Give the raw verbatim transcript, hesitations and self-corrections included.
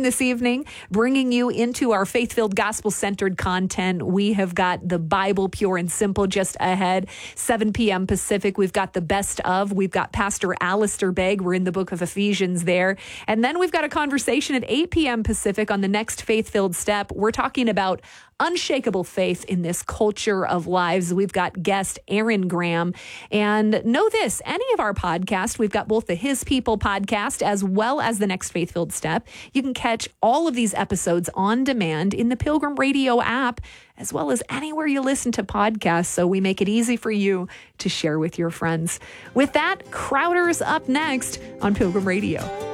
this evening, bringing you into our faith-filled, gospel-centered content. We have got the Bible Pure and Simple just ahead, seven p.m. Pacific. We've got the best of. We've got Pastor Alistair Begg. We're in the book of Ephesians there. And then we've got a conversation at eight p.m. Pacific on the next faith-filled step. We're talking about unshakable faith in this culture of lives. We've got guest Aaron Graham. And know this, any of our podcasts, we've got both the His People podcast as well as the Next Faith-Filled Step. You can catch all of these episodes on demand in the Pilgrim Radio app, as well as anywhere you listen to podcasts. So we make it easy for you to share with your friends. With that, Crowder's up next on Pilgrim Radio.